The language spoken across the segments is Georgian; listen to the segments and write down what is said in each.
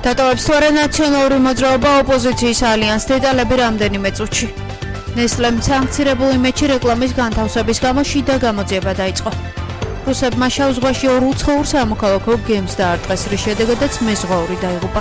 დატოვებს თუ არა ნაციონალური მოძრაობა ოპოზიციის ალიანს დეტალები რამდენიმე წუთში. ნესლემ სანქცირებულ იმედში რეკლამის განთავსების გამო შიდა გამოძიება დაიწყო. რუსებმა შავ ზღვაში 2 უცხოურ სამოქალაქო გემს დაარტყეს, რის შედეგადაც მეზღვაური დაიღუპა.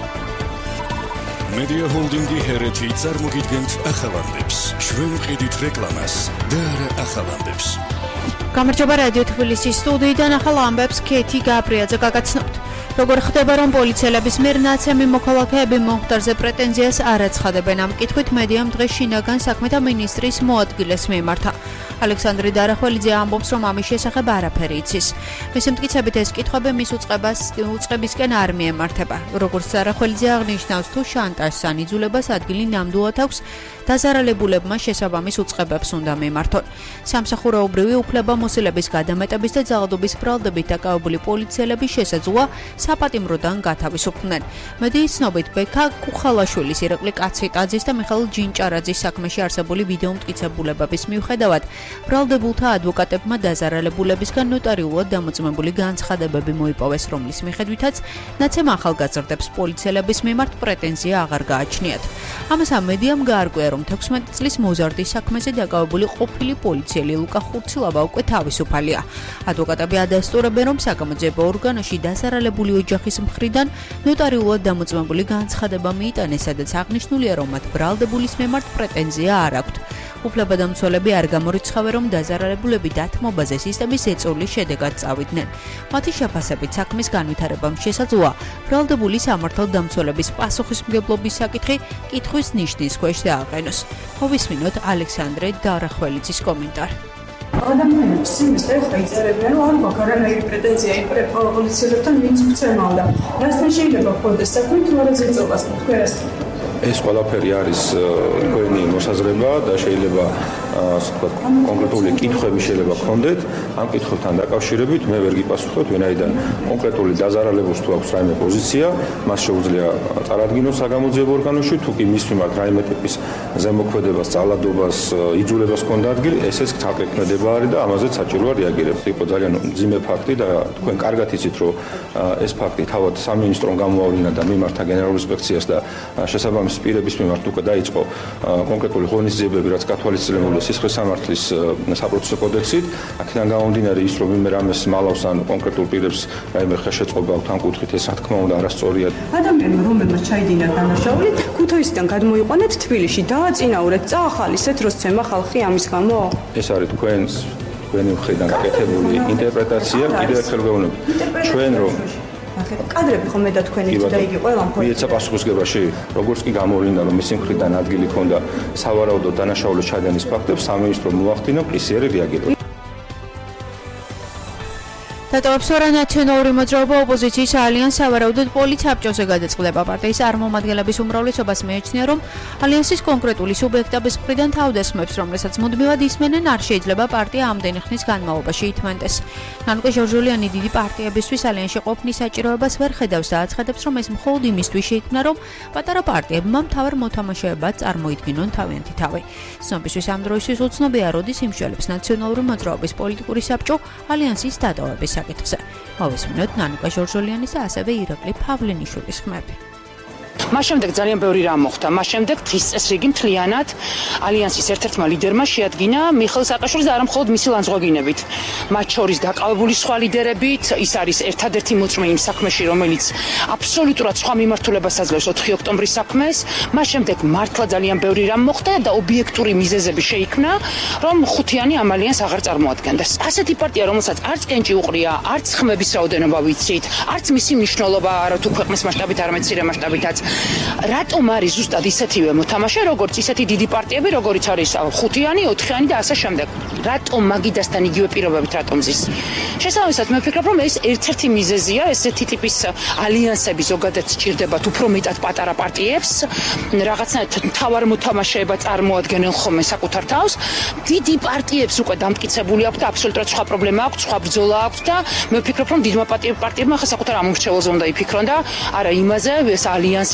Media Holding-ი ჰერეთი წარმოგიდგენთ ახალამდებს. ჩვენ ვყიდით რეკლამას და არა ახალამდებს. გამარჯობა რადიო თბილისის სტუდიიდან ახალ ამბებს ქეთი გაბრიაძე გაგაცნობთ. როგორ ხდება რომ პოლიციელების მიერ ნაცემი მოქალაქეები მომხდარზე პრეტენზიას არ აცხადებენ ამ კითხვით მედიამ დღეს შინაგან საქმეთა მინისტრის მოადგილეს მიმართა. ალექსანდრე დარახველიძე ამბობს რომ ამის შესახებ არაფერი იცის. მისი მტკიცებით ეს კითხვები მის უწყებისკენ არ მიემართება. როგორც დარახველიძე აღნიშნავს თუ შანტაჟს ან იძულებას ადგილი ნამდვილად აქვს დაზარალებულებმა შესაბამის უწყებებს უნდა მიმართონ. სამსახურეობრივი უფლებამოსილების გადამეტების და ძალადობის ბრალდებით დაკავებული პოლიციელები შესაძლოა საპატიმროდან გათავისუფლდნენ. მედიის ცნობით ბექა კუხალაშვილის, ირაკლი კაციტაძის და მიხეილ ჯინჭარაძის საქმეში არსებული ვიდეო მტკიცებულებების მიუხედავად ბრალდებულთა ადვოკატებმა დაზარალებულებისგან ნოტარიულად დამოწმებული განცხადებები მოიპოვეს, რომლის მიხედვითაც ნაცემ ახალგაზრდებს პოლიციელების მიმართ პრეტენზია აღარ გააჩნიათ. ამასთან მედიამ გაარკვია, რომ 16 წლის მოზარდის საქმეზე დაკავებული ყოფილი პოლიციელი ლუკა ხურცილავა უკვე თავისუფალია. ადვოკატები ადასტურებენ, რომ საგამოძიებო ორგანოში დაზარალებული ოჯახის მხრიდან ნოტარიულად დამოწმებული განცხადება მიიტანეს, სადაც აღნიშნულია, რომ მათ ბრალდებულის მიმართ პრეტენზია არ აქვთ. უფლებადამცველები არ გამორიცხავენ, რომ დაზარალებულები დათმობაზე სისტემის ეწოლის შედეგად წავიდნენ. მათი შეფასებით საქმის განვითარებამ შესაძლოა ბრალდებული სამართალდამცველების პასუხისმგებლობის საკითხი კითხვის ნიშნის ქვეშ დააყენოს. მოვისმინოთ ალექსანდრე დარახველიძის კომენტარი. ადამიანებს სიმეს ეხლა იწერებიან, რომ არ მაქვს არანაირი პრეტენზია იმ პოლიციელებთან, ვინც გწევდა. რასთან შეიძლება გქონდეს საქმე, თუ არა ზეწობას თქვენასთან. ეს ყველაფერი არის თქვენი მოსაზრება და შეიძლება კონკრეტული კითხვები შეიძლება გქონდეთ. ამ კითხვებთან დაკავშირებით მე ვერ გიპასუხებთ, ვინაიდან კონკრეტული დაზარალებულს თუ აქვს რაიმე პოზიცია, მას შეუძლია წარადგინოს საგამოძიებო ორგანოში, თუ კი მის მიმართ რაიმე ტიპის ზემოქმედებას, ძალადობას, იძულებას ჰქონდა ადგილი, ესეც ცალკე ქმედება არის და ამაზეც საჭიროა რეაგირება. იყო ძალიან მძიმე ფაქტი და თქვენ კარგად იცით, რომ ეს ფაქტი თავად სამინისტრომ გამოავლინა და მიმართა გენერალურ ინსპექციას და შესაბამის პირების მიმართ უკვე დაიწყო კონკრეტული ღონისძიებები, რაც გათვალისწინებულია სისხლის სამართლის საპროცესო კოდექსით. აქედან გამომდინარე ის, რომ ვინმე რამეს მალავს ან კონკრეტულ პირებს რაიმე ხელშეწყობა აქვს ამ კუთხით, ეს რა თქმა უნდა არასწორია. ადამიანმა რომელმაც ჩაიდინა დანაშაული, ქუთაისიდან გადმოიყვანეთ თბილისში, დააწინაურეთ, წაახალისეთ, რომ ცემა ხალხი ამის გამო. ეს არის თქვენი მხრიდან გაკეთებული ინტერპრეტაცია, კიდევ ერთხელ ვეუბნები. ჩვენ რომ კადრები ხომ მე და თქვენი და იგი ყველა მხოლოდ ვიეცა პასუხისგებაში, როგორც კი გამოვლინდა, რომ მისი მხრიდან ადგილი ჰქონდა სავარაუდო დანაშაულის ჩადენის ფაქტებს, სამინისტრო მოახდინა პრესიერი რეაგირება. დატოვებს თუ არა ნაციონალური მოძრაობა ოპოზიციის ალიანს სავარაუდოდ პოლიცაბჭოზე გადაწყდება. პარტიის წარმომადგენლების უმრავლესობას მიაჩნია, რომ ალიანსის კონკრეტული სუბიექტების მხრიდან თავდასხმებს, რომლებსაც მუდმივად ისმენენ, არ შეიძლება პარტია ამდენი ხნის განმავლობაში ითმენდეს. ნანუკა ჟორჟოლიანი დიდი პარტიებისთვის ალიანსში ყოფნის საჭიროებას ვერ ხედავს და აცხადებს, რომ ეს მხოლოდ იმისთვის შეიქმნა, რომ პატარა პარტიებმა მთავარ მოთამაშეებად წარმოიდგინონ თავიანთი თავი. ცნობისთვის ამ დროისთვის უცნობია, როდის იმსჯელებს ნაციონალური მოძრაობის პოლიტიკური საბჭო ალიანსის დატოვების საკითხზე. მოვისმინოთ ნანუკა ჟორჟოლიანის და ასევე ირაკლი ფავლენიშვილის ხმები. მას შემდეგ ძალიან ბევრი რამ მოხდა. მას შემდეგ დღის წესრიგი მთლიანად ალიანსის ერთ-ერთმა ლიდერმა შეადგინა მიხეილ სააკაშვილის და არა მხოლოდ მისი ლანძღვაგინებით. მათ შორის დაკავებული სხვა ლიდერებით, ის არის ერთადერთი მოწმე იმ საქმეში, რომელიც აბსოლუტურად სხვა მიმართულებას აძლევს 4 ოქტომბრის საქმეს. მას შემდეგ მართლა ძალიან ბევრი რამ მოხდა და ობიექტური მიზეზები შეიქმნა, რომ ხუთიანი ამ ალიანსს აღარ წარმოადგენდეს. ასეთი პარტია, რომელსაც არც კენჭი უყრია, არც ხმების რაოდენობა ვიცით, არც მისი მნიშვნელობა არა თუ ქვეყნის მასშტაბით, არამედ მცირე მასშტაბითაც. რატომ არის ზუსტად ისეთივე მოთამაშე, როგორც ისეთი დიდი პარტიები, როგორიც არის ხუთიანი, 4-იანი და ასე შემდეგ. რატომ მაგიდასთან იგივე პირობებით რატომ ზის? შესაბამისად, მე ვფიქრობ, რომ ეს ერთ-ერთი მიზეზია, ესეთი ტიპის ალიანსები ზოგადად სჭირდებათ უფრო მეტად პატარა პარტიებს, რაღაცნაირად მთავარ მოთამაშეებად წარმოადგენენ ხოლმე საკუთარ თავს. დიდი პარტიებს უკვე დამტკიცებული აქვს და აბსოლუტურად სხვა პრობლემა აქვს, სხვა ბრძოლა აქვს და მე ვფიქრობ, რომ დიდმა პარტიებმა ახლა საკუთარ ამომრჩეველზე უნდა იფიქრონ და არა იმაზე, ეს ალიანსი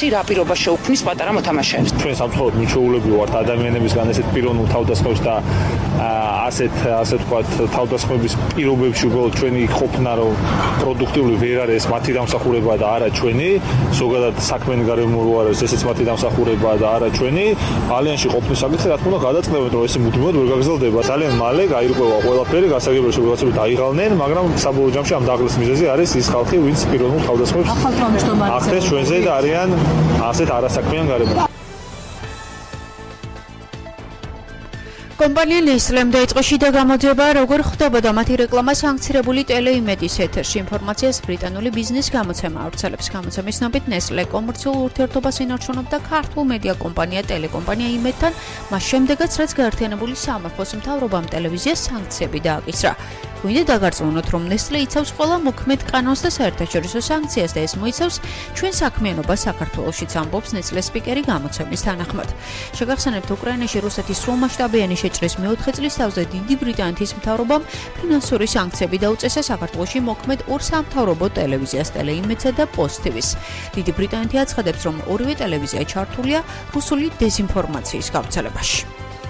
რა პირობა შეუქმნის პატარა მოთამაშეებს. ჩვენ სამწუხაროდ მიჩვეულები ვართ ადამიანებისგან ესეთ პიროვნულ თავდასხმებს და ასე ვთქვათ თავდასხმების პირობებში უბრალოდ ჩვენი ყოფნა რომ პროდუქტიული ვერ არის მათი დამსახურება და არა ჩვენი, ზოგადად საქმენი გარემო რო არის ესეც მათი დამსახურება და არა ჩვენი, ალიანსში ყოფნის საკითხი რა თქმა უნდა გადაწყდებათ რომ ეს მუდმივად ვერ გაგრძელდება. ძალიან მალე გაირკვევა ყველაფერი, გასაგებია რომ რაღაცები დაიღალნენ, მაგრამ საბოლოო ჯამში ამ დაღლის მიზეზი არის ის ხალხი, ვინც პიროვნულ თავდასხმებს ახდენს ჩვენზე და არიან ასეთ არასაქმიან გარემოში. კომპანია Nestlé-მ დაიწყო შიდა გამოძიება, როგორ ხდებოდა მათი რეკლამა სანქცირებული ტელეიმედის ეთერში. ინფორმაციას ბრიტანული ბიზნეს გამოცემა ავრცელებს. გამოცემის ცნობით Nestlé კომერციულ ურთიერთობას ინარჩუნებდა ქართულ მედია კომპანია ტელეკომპანია იმედთან, მას შემდეგაც რაც გაერთიანებული სამეფოს მთავრობამ ტელევიზიას სანქციები დააკისრა. გვინდა დაგარწმუნოთ, რომ Nestlé იცავს ყველა მოქმედ კანონს და საერთაშორისო სანქციას და ეს მოიცავს ჩვენ საქმიანობას საქართველოშიც, ამბობს Nestlé სპიკერი გამოცემის თანახმად. შეგახსენებთ, უკრაინაში რუსეთის სრულმასშტაბიანი შეჭრის მეოთხე წლისთავზე დიდი ბრიტანეთის მთავრობამ ფინანსური სანქციები დაუწესა საქართველოში მოქმედ ორ სამთავრობო ტელევიზიას ტელეიმედსა და პოსტ-ტივის. დიდი ბრიტანეთი აცხადებს, რომ ორივე ტელევიზია ჩართულია რუსული დეზინფორმაციის გავრცელებაში.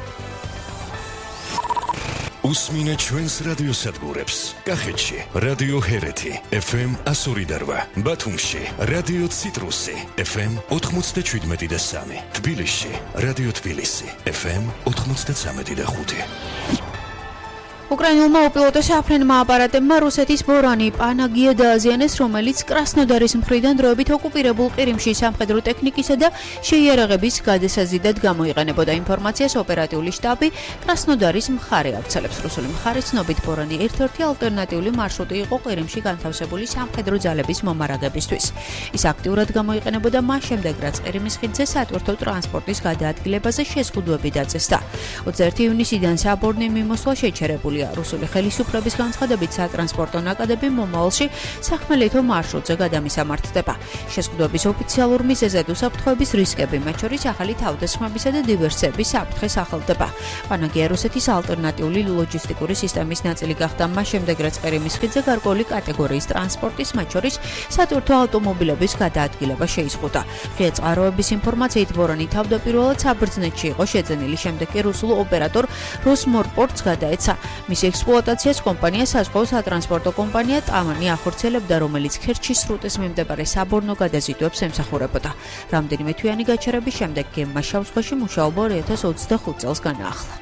უსმინე ჩვენს რადიოსადგურებს. კახეთში რადიო ჰერეთი FM 102.8, ბათუმში რადიო ციტრუსი FM 97.3, თბილისში რადიო თბილისი FM 93.5. უკრაინულმა უპილოტო საფრენმა აპარატებმა რუსეთის ბორანი პანაგია დააზიანეს, რომელიც კრასნოდარის მხრიდან დროებით ოკუპირებულ ყირიმში სამხედრო ტექნიკისა და შეიარაღების გადასაზიდად გამოიყენებოდა. ინფორმაციას ოპერატიული შტაბი კრასნოდარის მხარე ავრცელებს. რუსული მხარის ცნობით ბორანი ერთ-ერთი ალტერნატიული მარშრუტი იყო ყირიმში განთავსებული სამხედრო ძალების მომარაგებისთვის. ის აქტიურად გამოიყენებოდა მას შემდეგ, რაც ყირიმის ხიდზე სატვირთო ტრანსპორტის გადაადგილებაზე შეზღუდვები დაწესდა. 21 ივნისიდან საბორნე მიმოსვლა შეჩერებული. რუსული ხელისუფლების განცხადებით სატრანსპორტო ნაკადები მომავალში სახმელეთო მარშრუტზე გადამისამართდება. შეზღუდვების ოფიციალურ მიზეზად უსაფრთხოების რისკები, მათ შორის ახალი თავდასხმებისა და დივერსიების საფრთხე სახელდება. პანაგია რუსეთის ალტერნატიული ლოჯისტიკური სისტემის ნაწილი გახდა მას შემდეგ, რაც ყირიმის ხიდზე გარკვეული კატეგორიის ტრანსპორტის, მათ შორის სატვირთო ავტომობილების გადაადგილება შეიზღუდა. ღია წყაროების ინფორმაციით ბორანი თავდაპირველად საბერძნეთში იყო შეძენილი, შემდეგ კი რუსულ ოპერატორ როსმორპორტს გადაეცა. მის ექსპლუატაციას კომპანია საზღვაო სატრანსპორტო კომპანია ტამანი ახორციელებდა, რომელიც ქერჩის სრუტეს მიმდებარე საბორნო გადაზიდვებს ემსახურებოდა. რამდენიმე თვიანი გაჩერების შემდეგ გემმა შავ ზღვაში მუშაობა 2025 წელს განაახლა.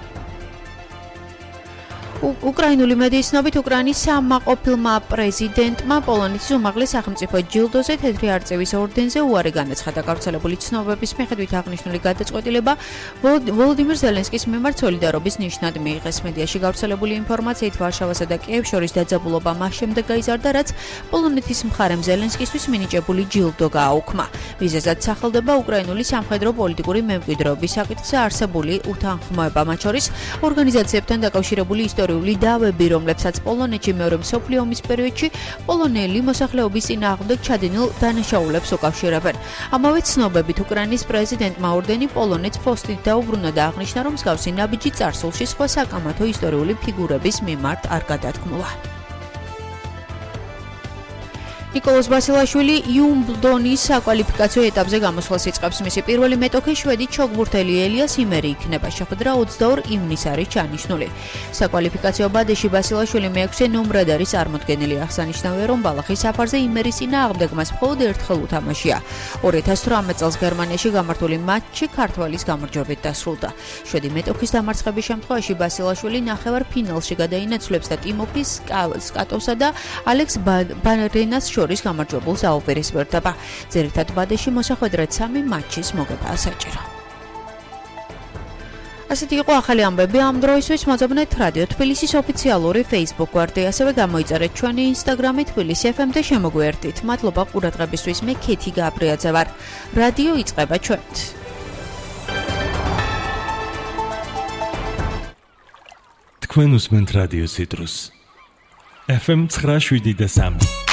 უკრაინული მედიის ცნობით, უკრაინის სამაყოფილმა პრეზიდენტმა პოლონეთის უმაღლეს სახელმწიფო ჯილდოზე თეთრი არწივის ორდენზე უარი განაცხადა. გავრცელებული ცნობების მიხედვით აღნიშნული გადაწყვეტილება ვოლოდიმირ ზელენსკის მიმართ სოლიდარობის ნიშნად მიიღეს. მედიაში გავრცელებული ინფორმაციით ვარშავასა და კიევს შორის დაძაბულობა მას შემდეგ გაიზარდა, რაც პოლონეთის მხარემ ზელენსკისთვის მინიჭებული ჯილდო გააუქმა. მიზეზად სახელდება უკრაინული სამხედრო პოლიტიკური მემკვიდრეობის საკითხზე არსებული უთანხმოება, მათ შორის ორგანიზაციებთან დაკავშირებული დავები, რომლებსაც პოლონეთში მეორე მსოფლიო ომის პერიოდში პოლონელი მოსახლეობის წინააღმდეგ ჩადენილ დანაშაულებს უკავშირებენ. ამავე ცნობებით უკრაინის პრეზიდენტმა ორდენი პოლონეთს ფოსტით დაუბრუნა და აღნიშნა, რომ მსგავსი ნაბიჯი წარსულში სხვა საკამათო ისტორიული ფიგურების მიმართ არ გადათქმულა. ნიკოლოზ ბასილაშვილი იუმბლდონის საკვალიფიკაციო ეტაპზე გამოსვლას იწყებს. მისი პირველი მეტოქე შვედი ჩოგბურთელი ელიას იმერი იქნება. შეხვედრა 22 ივნისს არის ჩანიშნული. საკვალიფიკაციო ბადეში ბასილაშვილი მე-6 ნომრად არის წარმოდგენილი. აღსანიშნავია, რომ ბალახის საფარზე იმერის წინააღმდეგ მას მხოლოდ ერთხელ უთამაშია. 2018 წელს გერმანიაში გამართული მატჩი ქართველის გამარჯვებით დასრულდა. შვედი მეტოქის დამარცხების შემთხვევაში ბასილაშვილი ნახევარფინალში გადაინაცვლებს და ტიმოფი სკატოვსა და ალექს ბანერენას შორის გამარჯვებულს აუპირისპირდება. ძირითად ბადეში მოსახვედრად 3 მატჩის მოგება საჭირო. ასეთი იყო ახალი ამბები ამ დროისთვის. მოძებნეთ რადიო თბილისის ოფიციალური Facebook გვერდი, ასევე გამოიწერეთ ჩვენი Instagram-ი თბილისი FM და შემოგვიერთდით. მადლობა ყურადღებისთვის. მე ქეთი გაბრიაძე ვარ. რადიო იწყება ჩვენით. თქვენ უსმენთ რადიო ციტრუს FM 97.3.